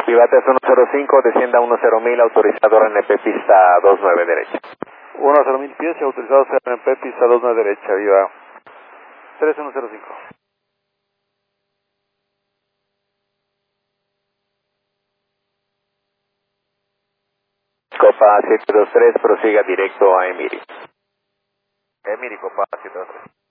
Pivates 105, descienda 10.000, autorizado RNP pista 29 derecha. 10.000 pies y autorizado CRNP pista 29 derecha, viva 3105. Copa 723, prosiga directo a Emiri. Emiri, Copa 723.